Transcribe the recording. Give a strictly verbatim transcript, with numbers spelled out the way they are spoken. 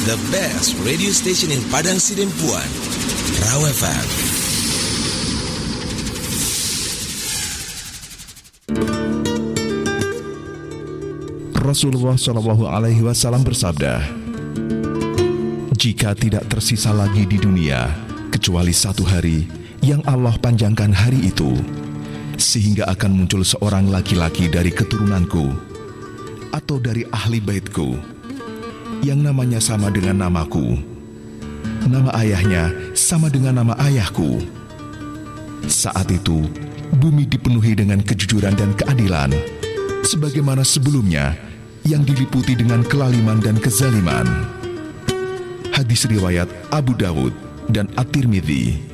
the best radio station in Padang Sidempuan, Raw F M. Rasulullah shallallahu alaihi wasallam bersabda, jika tidak tersisa lagi di dunia kecuali satu hari yang Allah panjangkan hari itu, sehingga akan muncul seorang laki-laki dari keturunanku atau dari ahli baitku yang namanya sama dengan namaku, nama ayahnya sama dengan nama ayahku. Saat itu bumi dipenuhi dengan kejujuran dan keadilan, sebagaimana sebelumnya yang diliputi dengan kelaliman dan kezaliman. Hadis riwayat Abu Dawud dan At-Tirmidzi.